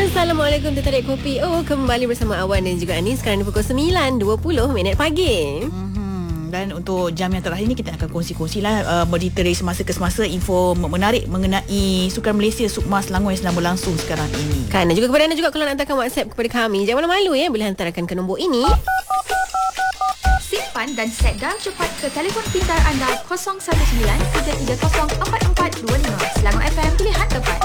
Assalamualaikum Tertarik Kopi. Kembali bersama Awan dan juga Anis. Sekarang pukul 9.20 pagi. Dan untuk jam yang terakhir ni kita akan kongsi-kongsi lah berita dari semasa ke semasa, info menarik mengenai Sukan Malaysia Sukma Selangor yang sedang berlangsung sekarang ini. Kan, dan juga kepada anda juga kalau nak hantarkan WhatsApp kepada kami, jangan malu-malu boleh hantarkan ke nombor ini. Simpan dan set dial cepat ke telefon pintar anda 019-330-4425. Selangor FM, pilihan tepat.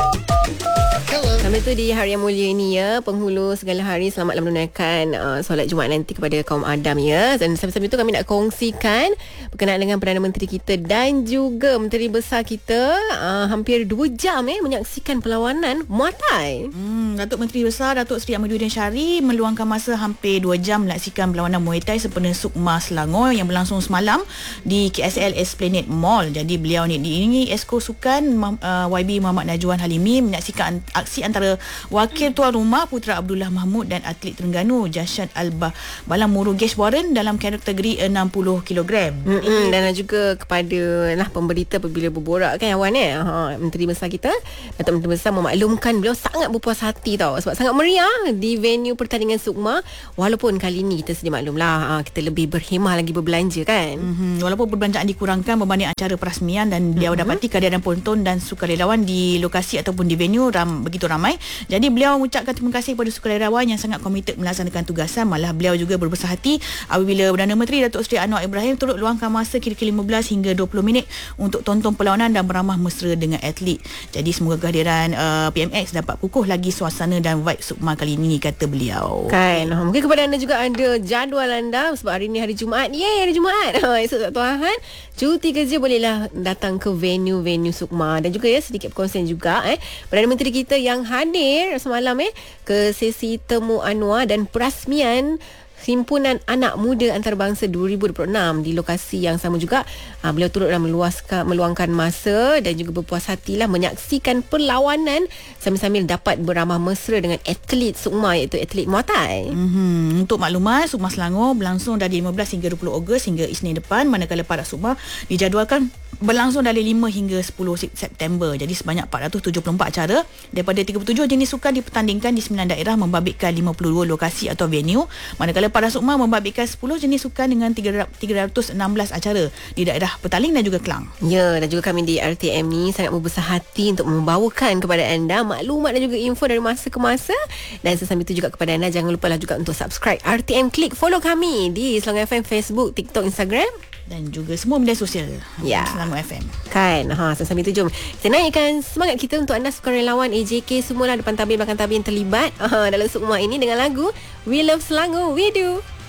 Sampai tu di hari yang mulia ini penghulu segala hari selamatlah menunaikan solat Jumaat nanti kepada kaum Adam dan sambil-sambil tu kami nak kongsikan berkenaan dengan Perdana Menteri kita dan juga Menteri Besar kita hampir 2 jam menyaksikan perlawanan Muay Thai. Datuk Menteri Besar Datuk Seri Ahmaduddin Syari meluangkan masa hampir 2 jam menyaksikan perlawanan Muay Thai sempena Sukma Selangor yang berlangsung semalam di KSL Esplanade Mall. Jadi beliau ni diiringi Esko Sukan YB Muhammad Najwan Halimi menyaksikan aksi antara Wakil Tuan Rumah Putra Abdullah Mahmud dan atlet Terengganu Jashad Balam Murugesh Warren dalam kategori 60 kg. Dan juga kepada pemberita apabila berborak kan Awan Menteri Besar kita, Datuk Menteri Besar memaklumkan beliau sangat berpuas hati tau sebab sangat meriah di venue pertandingan Sukma, walaupun kali ni kita sedia maklumlah kita lebih berhemah lagi berbelanja kan. Walaupun perbelanjaan dikurangkan berbanding acara perasmian dan beliau dapati keadaan penonton dan sukarelawan di lokasi ataupun di venue begitu ramai. Jadi beliau mengucapkan terima kasih kepada sukarelawan yang sangat komited melaksanakan tugasan. Malah beliau juga berbesar hati apabila Perdana Menteri Datuk Seri Anwar Ibrahim turut luangkan masa kira-kira 15 hingga 20 minit untuk tonton perlawanan dan beramah mesra dengan atlet. Jadi semoga kehadiran PMX dapat kukuh lagi suasana dan vibe Sukma kali ini, kata beliau. Kan, mungkin kepada anda juga ada jadual anda sebab hari ni hari Jumaat. Hari Jumaat. Esok Sabtu Ahad, cuti kerja bolehlah datang ke venue Sukma. Dan juga sedikit perkongsian juga Perdana Menteri kita yang hadir semalam ke sesi temu Anwar dan perasmian Himpunan Anak Muda Antarabangsa 2026 di lokasi yang sama juga. Beliau turutlah meluangkan masa dan juga berpuas hatilah menyaksikan perlawanan sambil-sambil dapat beramah mesra dengan atlet Sukma iaitu atlet Muay Thai. Untuk maklumat, Sukma Selangor berlangsung dari 15 hingga 20 Ogos hingga Isnin depan, manakala Parad Sukma dijadualkan berlangsung dari 5 hingga 10 September. Jadi sebanyak 474 acara daripada 37 jenis sukan dipertandingkan di 9 daerah membabitkan 52 lokasi atau venue, manakala Parad Sukma membabitkan 10 jenis sukan dengan 316 acara di daerah Petaling dan juga Kelang. Dan juga kami di RTM ni sangat berbesar hati untuk membawakan kepada anda maklumat dan juga info dari masa ke masa. Dan sesambil itu juga kepada anda, jangan lupa juga untuk subscribe RTM, klik follow kami di Selangor FM, Facebook, TikTok, Instagram dan juga semua media sosial Selangor FM. Kan, sambil itu jom kita naikkan semangat kita untuk anda sukarelawan AJK semualah, depan tabir belakang tabir yang terlibat dalam Sukma ini dengan lagu We Love Selangor, We Do.